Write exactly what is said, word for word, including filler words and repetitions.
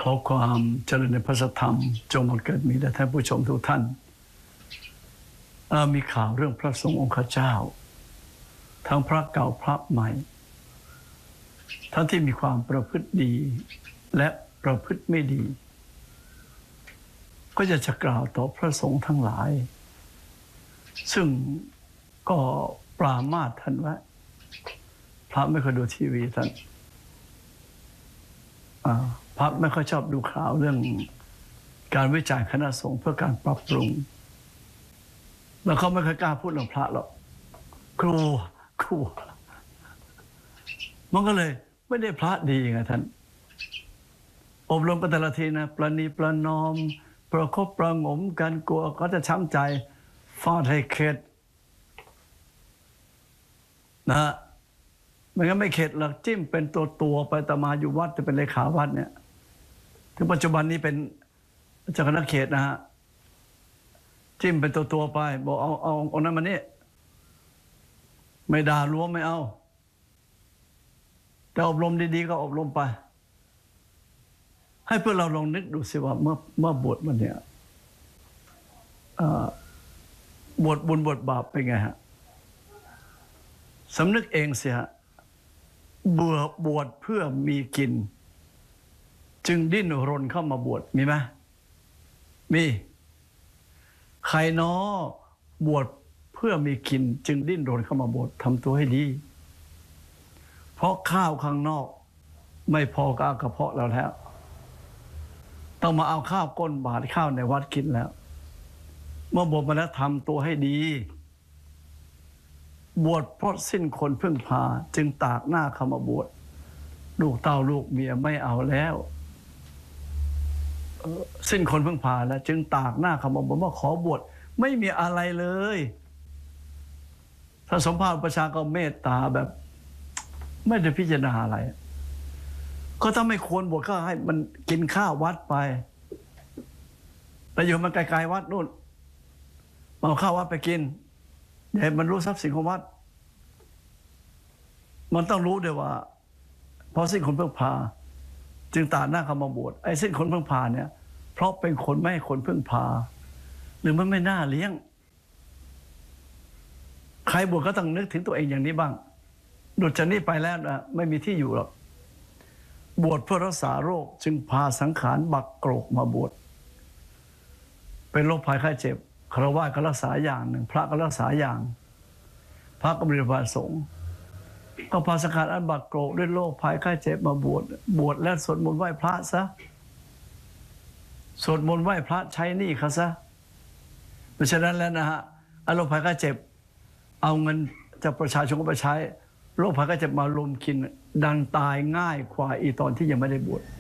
อความเจริญในพระธรรมจงมาเกิดมีแด่ท่านผู้ชมทุกท่านมีข่าวเรื่องพระสงฆ์องค์เจ้าทั้งพระเก่าพระใหม่ทั้งที่มีความประพฤติดีและประพฤติไม่ดี ก็จะจะกล่าวต่อพระสงฆ์ทั้งหลายซึ่งก็ปรามาสท่านว่าพระไม่ค่อยดูทีวีท่านพระไม่ค่อยชอบดูข่าวเรื่องการวิจารณ์คณะสงฆ์เพื่อการปรับปรุงแล้วเขาไม่เคยกล้าพูดเรื่องพระหรอกกลัวกลัวมันก็เลยไม่ได้พระดีไงท่านอบรมกันแต่ละทีนะประนีประนอมประคบประหงมกันกลัวเขาจะช้ำใจฟาดให้เข็ดนะไม่งั้นไม่เข็ดหรอกจิ้มเป็นตัวตัวไปตมาอยู่วัดจะเป็นเลขาวัดเนี่ยถึงปัจจุบันนี้เป็นเจ้าคณะเขตนะฮะจิ้มเป็นตัวตัวไปบอกเอาเอาเอานั้นมานี่ไม่ด่ารั้วไม่เอาแต่อบรมดีๆก็อบรมไปให้เพื่อเราลองนึกดูสิว่าเมื่อเมื่อบวชมันเนี่ยบวชบุญบวชบาปเป็นไงฮะสำนึกเองสิฮะเบื่อบวชเพื่อมีกินจึงดิ้นรนเข้ามาบวชมีไหมมีใครน้อบวชเพื่อมีกินจึงดิ้นรนเข้ามาบวชทำตัวให้ดีเพราะข้าวข้างนอกไม่พอกับกระเพาะเราแล้วต้องมาเอาข้าวก้นบาตรข้าวในวัดกินแล้วเมื่อบวชมาแล้วทำตัวให้ดีบวชเพราะสิ้นคนพึ่งพาจึงตากหน้าเข้ามาบวชลูกเต้าลูกเมียไม่เอาแล้วสิ้นคนพึ่งพาแล้วจึงตากหน้าเข้ามาบวชว่าขอบวชไม่มีอะไรเลยถ้าสมภารประชาก็เมตตาแบบไม่ได้พิจารณาอะไรก็ถ้าไม่ควรบวชก็ให้มันกินข้าววัดไปแต่อยู่มันไกลๆวัดนู่นมาเอาข้าววัดไปกินเดี๋ยวมันรู้ทรัพย์สินของวัดมันต้องรู้ด้วยว่าเพราะสิ้นคนพึ่งพาจึงตาหน้าเข้ามาบวชไอ้สิ้นคนพึ่งพาเนี่ยเพราะเป็นคนไม่ให้คนพึ่งพาหรือมันไม่น่าเลี้ยงใครบวชก็ต้องนึกถึงตัวเองอย่างนี้บ้างดุจจากนี้ไปแล้วนะไม่มีที่อยู่หรอกบวชเพื่อรักษาโรคจึงพาสังขารบักโกรกมาบวชเป็นโรคภัยไข้เจ็บฆราวาสก็รักษาอย่างหนึ่งพระก็รักษาอย่างพระก็บริบาลสงฆ์ก็พาสังขารอันบักโกรกด้วยโรคภัยไข้เจ็บมาบวชบวชแล้วสวดมนต์ไหว้พระซะสวดมนต์ไหว้พระใช้หนี้เขาซะเพราะฉะนั้นแล้วนะฮะอารมณ์ภัยไข้เจ็บเอาเงินจากประชาชนก็ไปใช้โรคภัยไข้เจ็บมาลุมกินดันตายง่ายกว่าอีตอนที่ยังไม่ได้บวช